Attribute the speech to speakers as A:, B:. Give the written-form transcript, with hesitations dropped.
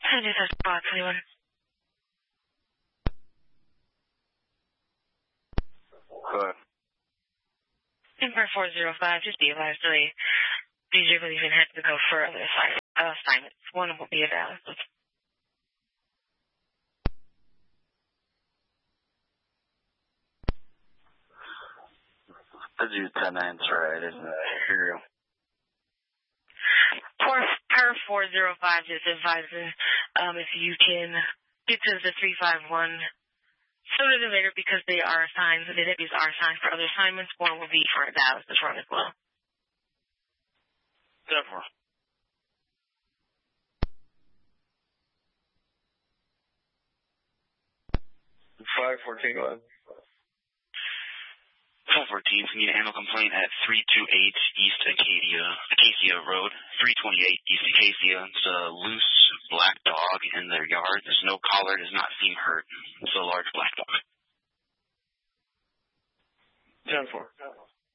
A: I just have spot 21.
B: Good.
A: Emperor 405, just be advised to DJ Believing had to go for other assignments. One will be valid.
B: I do 10-9's right, isn't it? Here you go.
A: Per 405, just advising if you can get to the 351 sooner than later because they are assigned, the deputies are assigned for other assignments. One will be for Dallas this run as well.
B: 10-4. 514, go ahead.
C: 514, we need to handle complaint at 328 East Acacia Road, 328 East Acacia. It's a loose black dog in their yard. There's no collar, does not seem hurt. It's a large black dog.
B: 10-4.